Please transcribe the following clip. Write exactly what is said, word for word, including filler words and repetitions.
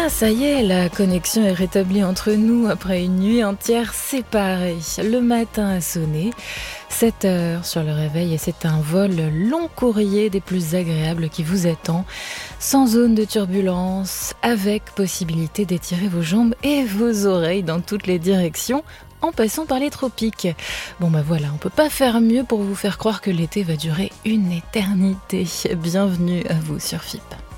bien, ça y est, la connexion est rétablie entre nous après une nuit entière séparée. Le matin a sonné, sept heures sur le réveil et c'est un vol long courrier des plus agréables qui vous attend, sans zone de turbulence, avec possibilité d'étirer vos jambes et vos oreilles dans toutes les directions, en passant par les tropiques. Bon bah voilà, on peut pas faire mieux pour vous faire croire que l'été va durer une éternité. Bienvenue à vous sur F I P.